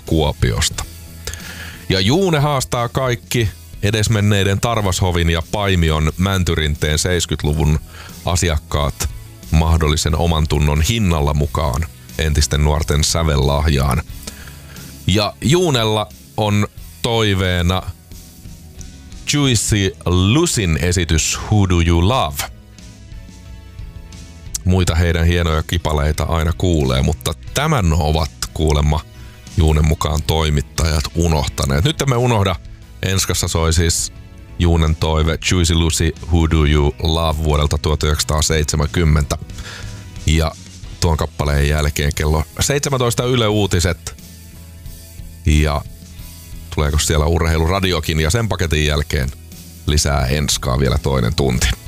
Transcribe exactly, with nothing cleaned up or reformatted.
Kuopiosta. Ja Juune haastaa kaikki edesmenneiden Tarvashovin ja Paimion Mäntyrinteen seitsemänkymmentäluvun asiakkaat mahdollisen oman tunnon hinnalla mukaan entisten nuorten sävellahjaan. Ja Juunella on toiveena Juicy Lucyn esitys Who Do You Love? Muita heidän hienoja kipaleita aina kuulee, mutta tämän ovat kuulemma Juunen mukaan toimittajat unohtaneet. Nyt emme unohda. Enskassa soi siis Juunen toive Juicy Lucy Who Do You Love vuodelta tuhatyhdeksänsataaseitsemänkymmentä. Ja tuon kappaleen jälkeen kello seitsemäntoista Yle Uutiset. Ja tuleeko siellä urheiluradiokin ja sen paketin jälkeen lisää Enskaa vielä toinen tunti.